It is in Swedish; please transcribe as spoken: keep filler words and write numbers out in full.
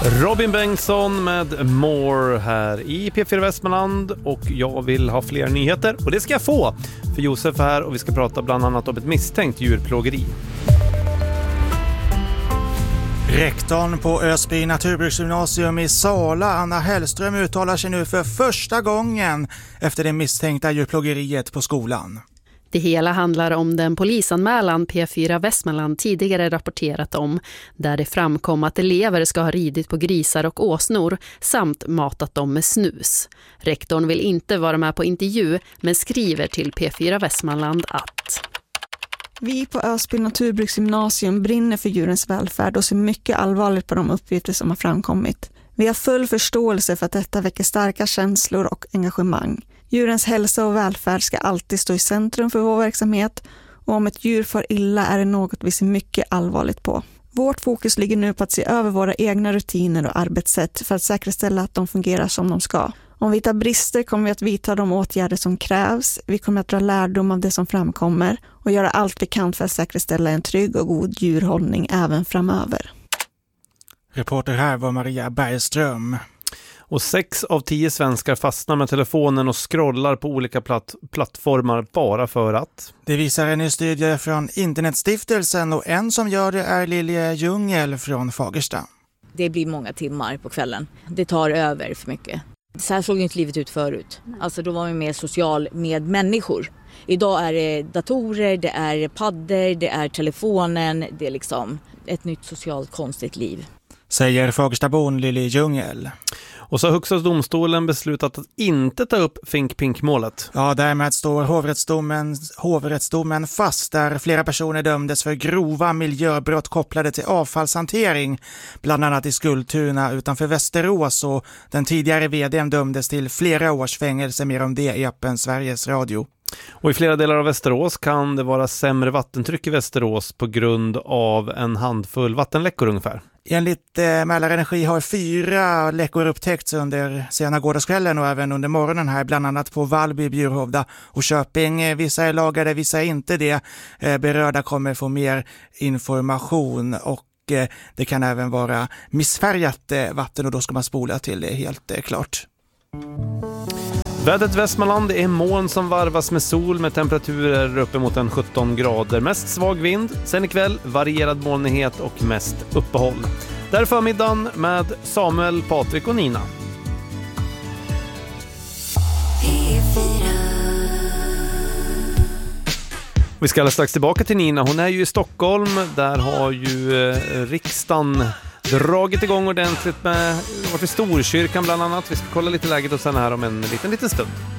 Robin Bengtsson med More här i P fyra Västmanland, och jag vill ha fler nyheter och det ska jag få, för Josef är här och vi ska prata bland annat om ett misstänkt djurplågeri. Rektorn på Ösby naturbruksgymnasium i Sala, Anna Hellström, uttalar sig nu för första gången efter det misstänkta djurplågeriet på skolan. Det hela handlar om den polisanmälan P fyra Västmanland tidigare rapporterat om, där det framkom att elever ska ha ridit på grisar och åsnor samt matat dem med snus. Rektorn vill inte vara med på intervju, men skriver till P fyra Västmanland att vi på Ösby naturbruksgymnasium brinner för djurens välfärd och ser mycket allvarligt på de uppgifter som har framkommit. Vi har full förståelse för att detta väcker starka känslor och engagemang. Djurens hälsa och välfärd ska alltid stå i centrum för vår verksamhet, och om ett djur får illa är det något vi ser mycket allvarligt på. Vårt fokus ligger nu på att se över våra egna rutiner och arbetssätt för att säkerställa att de fungerar som de ska. Om vi hittar brister kommer vi att vidta de åtgärder som krävs. Vi kommer att dra lärdom av det som framkommer och göra allt vi kan för att säkerställa en trygg och god djurhållning även framöver. Reporter här var Maria Bergström. Och sex av tio svenskar fastnar med telefonen och scrollar på olika platt- plattformar bara för att. Det visar en ny studie från Internetstiftelsen, och en som gör det är Lilje Ljungel från Fagersta. Det blir många timmar på kvällen. Det tar över för mycket. Så här såg inte livet ut förut. Alltså då var vi mer social med människor. Idag är det datorer, det är paddor, det är telefonen. Det är liksom ett nytt socialt konstigt liv. Säger Fagerstabon Lilje Ljungel. Och så har Högsta domstolen beslutat att inte ta upp Fink Pink-målet. Ja, därmed står hovrättsdomen, hovrättsdomen fast, där flera personer dömdes för grova miljöbrott kopplade till avfallshantering, bland annat i Skultuna utanför Västerås, och den tidigare vdn dömdes till flera års fängelse. Mer om det i appen Sveriges Radio. Och i flera delar av Västerås kan det vara sämre vattentryck i Västerås på grund av en handfull vattenläckor ungefär. Enligt eh, Mälarenergi har fyra läckor upptäckts under sena gårdagskvällen och även under morgonen här, bland annat på Vallby, Bjurhovda och Köping. Vissa är lagade, vissa är inte det. Eh, berörda kommer få mer information, och eh, det kan även vara missfärgat eh, vatten, och då ska man spola till det helt eh, klart. Vädret i Västmanland är moln som varvas med sol med temperaturer uppemot en sjutton grader. Mest svag vind. Sen ikväll varierad molnighet och mest uppehåll. Där förmiddagen med Samuel, Patrik och Nina. Vi ska alldeles strax tillbaka till Nina. Hon är ju i Stockholm. Där har ju eh, riksdagen dragit igång ordentligt med, varit i Storkyrkan bland annat. Vi ska kolla lite läget och sen här om en liten, liten stund.